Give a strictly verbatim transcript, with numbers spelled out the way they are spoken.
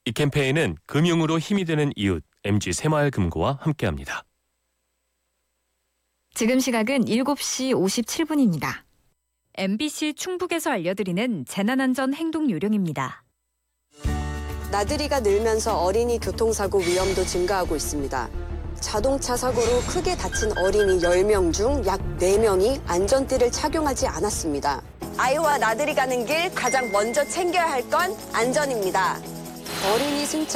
이 캠페인은 금융으로 힘이 되는 이웃 엠지 새마을금고와 함께합니다. 지금 시각은 일곱 시 오십칠 분입니다. 엠비씨 충북에서 알려드리는 재난안전 행동 요령입니다. 나들이가 늘면서 어린이 교통사고 위험도 증가하고 있습니다. 자동차 사고로 크게 다친 어린이 열 명 중 약 네 명이 안전띠를 착용하지 않았습니다. 아이와 나들이 가는 길 가장 먼저 챙겨야 할 건 안전입니다. 어린이 승차